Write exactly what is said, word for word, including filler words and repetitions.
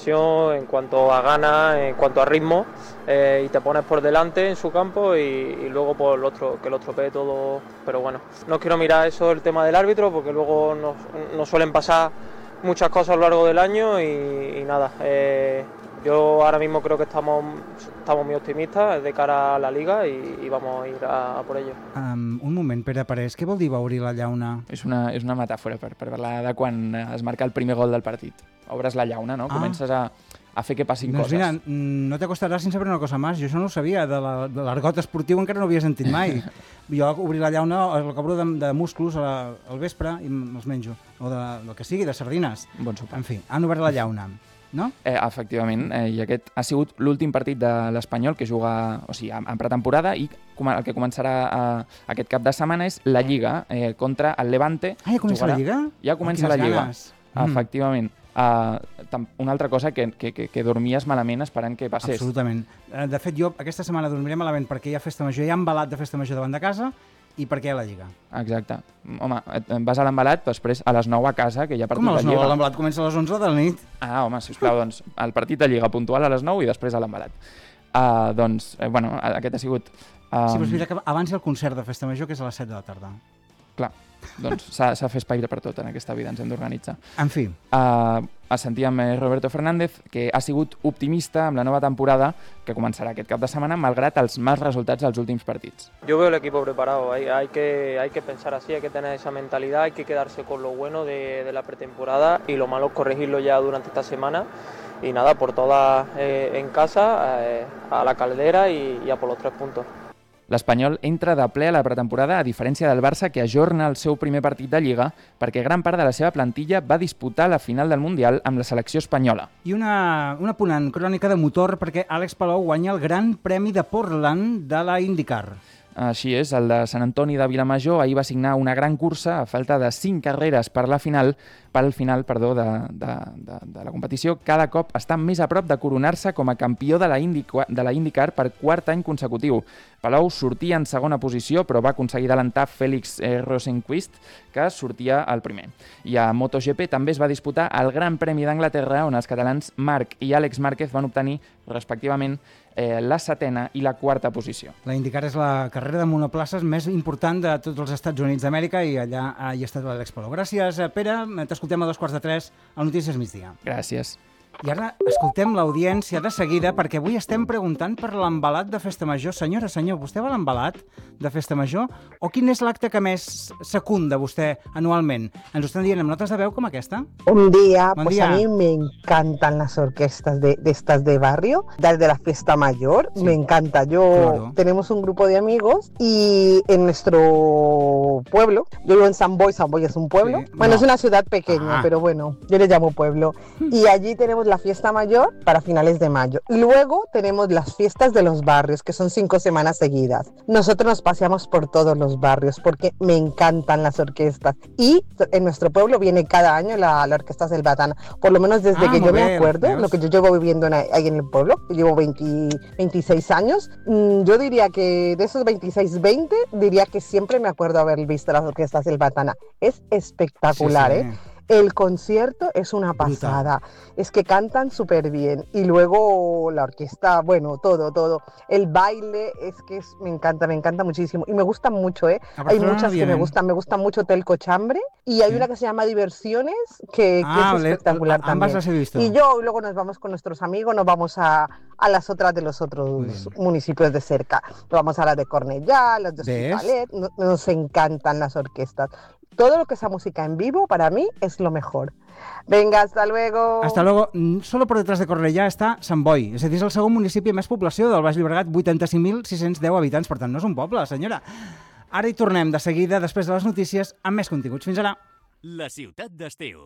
presión, en cuanto a ganas, en cuanto a ritmo, eh, y te pones por delante en su campo y, y luego por el otro, que lo estropee todo. Pero bueno, no quiero mirar eso el tema del árbitro porque luego nos, nos suelen pasar muchas cosas a lo largo del año y, y nada. Eh, yo ahora mismo creo que estamos, estamos muy optimistas de cara a la Liga i, i vamos a ir a, a por ello. Um, un moment, Pere Parés, què vol dir va obrir la llauna? És una, és una metàfora per, per parlar de quan es marca el primer gol del partit. Obres la llauna, no? Ah. Comences a, a fer que passin doncs coses. Mira, no t'acostaràs sin saber una cosa més. Jo això no ho sabia, de l'argot esportiu encara no ho havia sentit mai. Jo obrir la llauna el cobro de, de musclos a, al vespre i me'ls menjo. O de, del que sigui, de sardines. Bon sopar. En fi, han obert la llauna. No? Eh, efectivament, eh, i aquest ha sigut l'últim partit de l'Espanyol que juga, o sigui, en pretemporada, i el que començarà eh, aquest cap de setmana és la Lliga eh, contra el Levante. Ah, ja comença Jugarà... la Lliga? Ja comença oh, la Lliga, mm. efectivament. Uh, una altra cosa que, que, que, que dormies malament esperant que passés. Absolutament. De fet, jo aquesta setmana dormiré malament perquè hi ha festa major, hi ha embalat de festa major davant de casa, i per què a la Lliga? Exacte. Home, vas a l'embalat, després a les nou a casa, que hi ha partit de Lliga. Com a les nou? L'embalat comença a les onze de la nit. Ah, home, sisplau, doncs el partit de Lliga puntual a les nou i després a l'embalat. Uh, doncs, eh, bueno, aquest ha sigut... Um... Sí, però és veritat que abans hi ha el concert de festa major, que és a les set de la tarda. Clar, doncs s'ha de fer espai per tot en aquesta vida, ens hem d'organitzar. En fi. Uh, sentíem Roberto Fernández, que ha sigut optimista amb la nova temporada que començarà aquest cap de setmana, malgrat els mals resultats dels últims partits. Yo veo el equipo preparado, hay, hay, que, hay que pensar así, hay que tener esa mentalidad, hay que quedarse con lo bueno de, de la pretemporada y lo malo corregirlo ya durante esta semana. Y nada, por todas eh, en casa, eh, a la caldera y, y a por los tres puntos. L'Espanyol entra de ple a la pretemporada, a diferència del Barça, que ajorna el seu primer partit de Lliga perquè gran part de la seva plantilla va disputar la final del Mundial amb la selecció espanyola. I una, una apuntant crònica de motor perquè Àlex Palou guanya el Gran Premi de Portland de la IndyCar. Així és, el de Sant Antoni de Vilamajor ahir va signar una gran cursa a falta de cinc carreres per la final, pel final perdó, de, de, de, de la competició. Cada cop està més a prop de coronar-se com a campió de la, Indica, de la IndyCar per quart any consecutiu. Palou sortia en segona posició, però va aconseguir adelantar Félix eh, Rosenqvist, que sortia al primer. I a MotoGP també es va disputar el Gran Premi d'Anglaterra, on els catalans Marc i Àlex Márquez van obtenir, respectivament, eh, la setena i la quarta posició. La IndyCar és la carrera de monoplaces més important de tots els Estats Units d'Amèrica i allà hi ha estat l'Àlex Palou. Gràcies, Pere. T'escoltem a dos quarts de tres a Notícies Migdia. Gràcies. I ara escoltem l'audiència de seguida perquè avui estem preguntant per l'embalat de Festa Major. Senyora, senyor, vostè va a l'embalat de Festa Major? O quin és l'acte que més secunda vostè anualment? Ens ho estan dient amb notes de veu com aquesta? Un día, Buen pues día. a mí me encantan las orquestas de, de estas de barrio, desde la Fiesta Mayor, Sí. me encanta. Yo Claro. tenemos un grupo de amigos y en nuestro pueblo, yo vivo en San Boy, San Boy es un pueblo, Sí. bueno, No. es una ciudad pequeña, Ah. pero bueno, yo le llamo pueblo. Y allí tenemos la Fiesta Mayor para finales de mayo. Y luego tenemos las fiestas de los barrios, que son cinco semanas seguidas. Nosotros nos paseamos por todos los barrios porque me encantan las orquestas. Y en nuestro pueblo viene cada año la, la Orquesta Selvatana. Por lo menos desde Ah, que muy yo me bien, acuerdo, veus? lo que yo llevo viviendo en, ahí en el pueblo, llevo veinte, veintiséis años, mm, yo diría que de esos veintiséis, veinte, diría que siempre me acuerdo haber visto la Orquesta Selvatana. Es espectacular, Sí, sí. ¿eh? El concierto es una pasada, es que cantan súper bien y luego la orquesta, bueno, todo, todo. El baile es que es, me encanta, me encanta muchísimo y me gustan mucho, ¿eh? A Hay Barcelona muchas que me vienen. gustan, me gusta mucho Hotel Cochambre y hay Sí. una que se llama Diversiones que, que Ah, es le- espectacular ambas también. las he visto. Y yo luego nos vamos con nuestros amigos, nos vamos a, a las otras de los Muy otros bien. municipios de cerca. Nos vamos a las de Cornellá, las de ¿Ves? Hospitalet, no- nos encantan las orquestas. Todo lo que sea música en vivo para mí es lo mejor. Venga, hasta luego. Hasta luego. Mm, Solo por detrás de Cornellà està Sant Boi. És a dir, és el segon municipi amb més població del Baix Llobregat, vuitanta-cinc mil sis-cents deu habitants. Per tant, no és un poble, senyora. Ara hi tornem de seguida, després de les notícies, amb més continguts. Fins ara. La ciutat d'estiu.